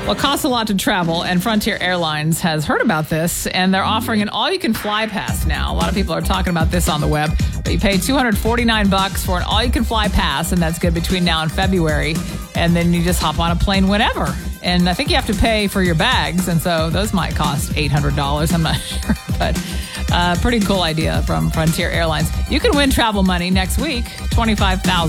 Well, it costs a lot to travel, and Frontier Airlines has heard about this, and they're offering an all-you-can-fly pass now. A lot of people are talking about this on the web, but you pay $249 for an all-you-can-fly pass, and that's good between now and February, and then you just hop on a plane whenever. And I think you have to pay for your bags, and so those might cost $800. I'm not sure, but pretty cool idea from Frontier Airlines. You can win travel money next week, $25,000.